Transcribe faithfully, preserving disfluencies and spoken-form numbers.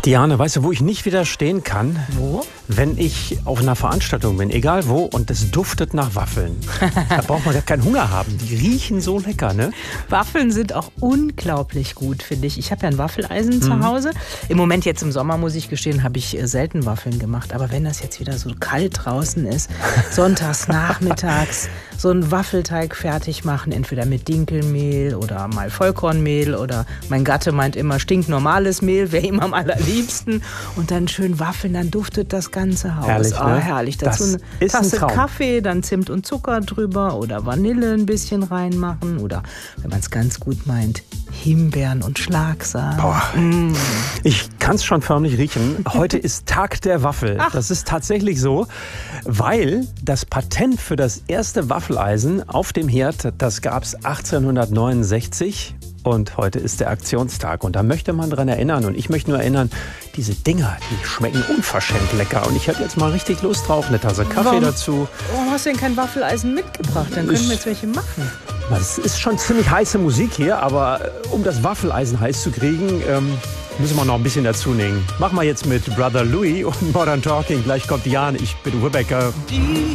Diane, weißt du, wo ich nicht widerstehen kann? Wo? Wenn ich auf einer Veranstaltung bin, egal wo, und es duftet nach Waffeln. Da braucht man ja keinen Hunger haben. Die riechen so lecker, ne? Waffeln sind auch unglaublich gut, finde ich. Ich habe ja ein Waffeleisen mhm. zu Hause. Im Moment jetzt im Sommer, muss ich gestehen, habe ich selten Waffeln gemacht. Aber wenn das jetzt wieder so kalt draußen ist, sonntags nachmittags so einen Waffelteig fertig machen, entweder mit Dinkelmehl oder mal Vollkornmehl oder mein Gatte meint immer stinknormales Mehl, wäre ihm am allerliebsten. Und dann schön waffeln, dann duftet das ganze Haus. Herrlich, oh, ne? herrlich. Dazu Das eine ist ein Tasse Traum. Kaffee, dann Zimt und Zucker drüber oder Vanille ein bisschen reinmachen oder, wenn man es ganz gut meint, Himbeeren und Schlagsahne. Boah. Mm. Ich kann es schon förmlich riechen. Heute ist Tag der Waffel. Ach. Das ist tatsächlich so, weil das Patent für das erste Waffeleisen auf dem Herd, das gab es achtzehnhundertneunundsechzig. Und heute ist der Aktionstag und da möchte man dran erinnern. Und ich möchte nur erinnern, diese Dinger, die schmecken unverschämt lecker. Und ich hätte jetzt mal richtig Lust drauf, eine Tasse Kaffee Warum? dazu. Warum hast du denn kein Waffeleisen mitgebracht? Dann können Ich- wir jetzt welche machen. Das ist schon ziemlich heiße Musik hier, aber äh, um das Waffeleisen heiß zu kriegen, ähm, müssen wir noch ein bisschen dazu nehmen. Machen wir jetzt mit Brother Louie und Modern Talking. Gleich kommt Diane, ich bin Rebecca.